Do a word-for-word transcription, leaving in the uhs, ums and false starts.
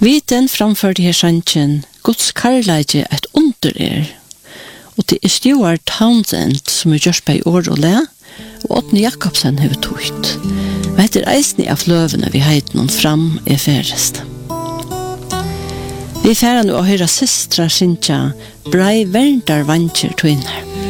Viten framførte her sannsyn, Guds karlæge et under er, og det er Stuart Townsend som er gjørst på i år og le, og Åtne Jakobsen har tøyt. Og etter eisne av løvene vi heit noen fram er færest. Vi færer nå å høre systra Sintja, brei verndar vantjer tøyner.